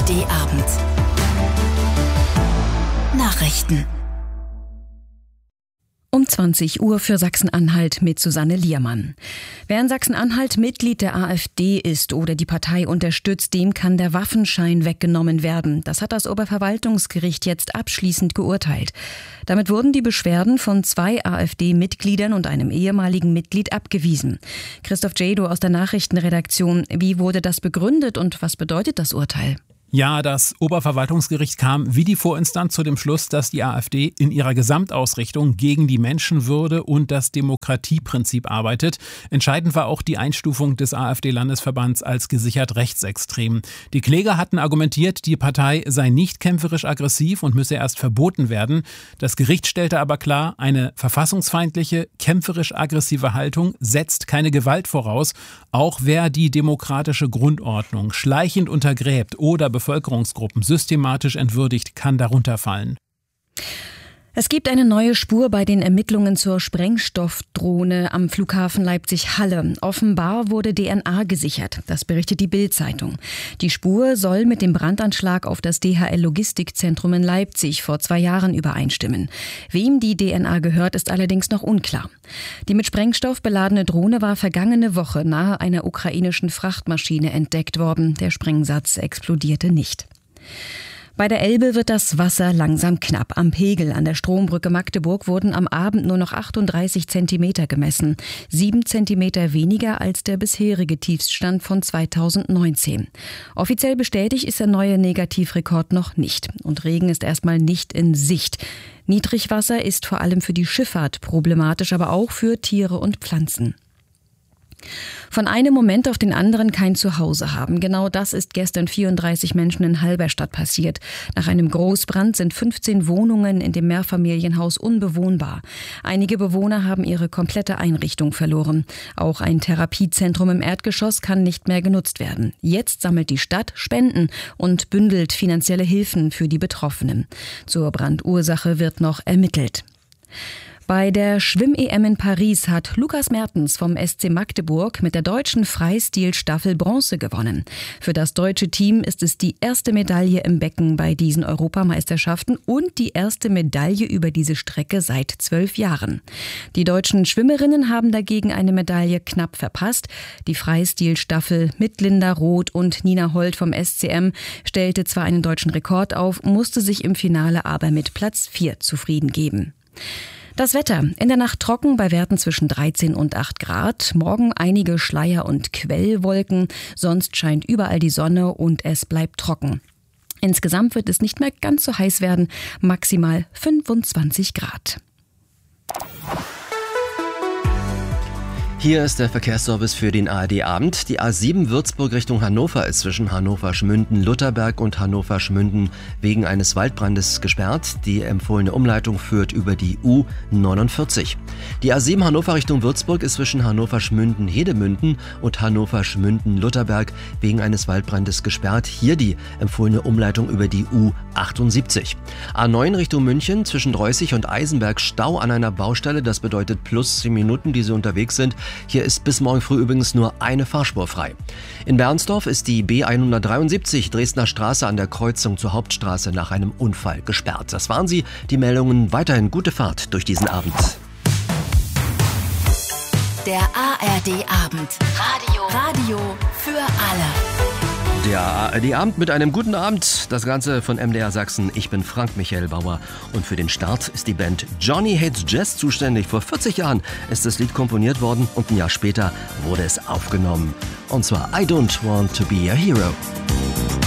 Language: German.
ARD-Abend. Nachrichten. Um 20 Uhr für Sachsen-Anhalt mit Susanne Liermann. Wer in Sachsen-Anhalt Mitglied der AfD ist oder die Partei unterstützt, dem kann der Waffenschein weggenommen werden. Das hat das Oberverwaltungsgericht jetzt abschließend geurteilt. Damit wurden die Beschwerden von 2 AfD-Mitgliedern und einem ehemaligen Mitglied abgewiesen. Christoph Jado aus der Nachrichtenredaktion. Wie wurde das begründet und was bedeutet das Urteil? Ja, das Oberverwaltungsgericht kam wie die Vorinstanz zu dem Schluss, dass die AfD in ihrer Gesamtausrichtung gegen die Menschenwürde und das Demokratieprinzip arbeitet. Entscheidend war auch die Einstufung des AfD-Landesverbands als gesichert rechtsextrem. Die Kläger hatten argumentiert, die Partei sei nicht kämpferisch aggressiv und müsse erst verboten werden. Das Gericht stellte aber klar, eine verfassungsfeindliche, kämpferisch aggressive Haltung setzt keine Gewalt voraus. Auch wer die demokratische Grundordnung schleichend untergräbt oder Bevölkerungsgruppen systematisch entwürdigt, kann darunter fallen. Es gibt eine neue Spur bei den Ermittlungen zur Sprengstoffdrohne am Flughafen Leipzig-Halle. Offenbar wurde DNA gesichert, das berichtet die Bild-Zeitung. Die Spur soll mit dem Brandanschlag auf das DHL-Logistikzentrum in Leipzig vor 2 Jahren übereinstimmen. Wem die DNA gehört, ist allerdings noch unklar. Die mit Sprengstoff beladene Drohne war vergangene Woche nahe einer ukrainischen Frachtmaschine entdeckt worden. Der Sprengsatz explodierte nicht. Bei der Elbe wird das Wasser langsam knapp. Am Pegel an der Strombrücke Magdeburg wurden am Abend nur noch 38 Zentimeter gemessen. 7 Zentimeter weniger als der bisherige Tiefststand von 2019. Offiziell bestätigt ist der neue Negativrekord noch nicht. Und Regen ist erstmal nicht in Sicht. Niedrigwasser ist vor allem für die Schifffahrt problematisch, aber auch für Tiere und Pflanzen. Von einem Moment auf den anderen kein Zuhause haben. Genau das ist gestern 34 Menschen in Halberstadt passiert. Nach einem Großbrand sind 15 Wohnungen in dem Mehrfamilienhaus unbewohnbar. Einige Bewohner haben ihre komplette Einrichtung verloren. Auch ein Therapiezentrum im Erdgeschoss kann nicht mehr genutzt werden. Jetzt sammelt die Stadt Spenden und bündelt finanzielle Hilfen für die Betroffenen. Zur Brandursache wird noch ermittelt. Bei der Schwimm-EM in Paris hat Lukas Mertens vom SC Magdeburg mit der deutschen Freistil-Staffel Bronze gewonnen. Für das deutsche Team ist es die erste Medaille im Becken bei diesen Europameisterschaften und die erste Medaille über diese Strecke seit 12 Jahren. Die deutschen Schwimmerinnen haben dagegen eine Medaille knapp verpasst. Die Freistil-Staffel mit Linda Roth und Nina Holt vom SCM stellte zwar einen deutschen Rekord auf, musste sich im Finale aber mit Platz 4 zufrieden geben. Das Wetter. In der Nacht trocken bei Werten zwischen 13 und 8 Grad. Morgen einige Schleier- und Quellwolken. Sonst scheint überall die Sonne und es bleibt trocken. Insgesamt wird es nicht mehr ganz so heiß werden. Maximal 25 Grad. Hier ist der Verkehrsservice für den ARD-Abend. Die A7 Würzburg Richtung Hannover ist zwischen Hannover-Schmünden-Lutherberg und Hannover-Schmünden wegen eines Waldbrandes gesperrt. Die empfohlene Umleitung führt über die U49. Die A7 Hannover Richtung Würzburg ist zwischen Hannover-Schmünden-Hedemünden und Hannover-Schmünden-Lutherberg wegen eines Waldbrandes gesperrt. Hier die empfohlene Umleitung über die U78. A9 Richtung München zwischen Dreußig und Eisenberg Stau an einer Baustelle. Das bedeutet plus 10 Minuten, die Sie unterwegs sind. Hier ist bis morgen früh übrigens nur eine Fahrspur frei. In Bernsdorf ist die B173 Dresdner Straße an der Kreuzung zur Hauptstraße nach einem Unfall gesperrt. Das waren sie, die Meldungen. Weiterhin gute Fahrt durch diesen Abend. Der ARD-Abend. Radio für alle. Der ARD-Abend mit einem guten Abend. Das Ganze von MDR Sachsen. Ich bin Frank Michael Bauer und für den Start ist die Band Johnny Hates Jazz zuständig. Vor 40 Jahren ist das Lied komponiert worden und ein Jahr später wurde es aufgenommen. Und zwar I Don't Want to Be a Hero.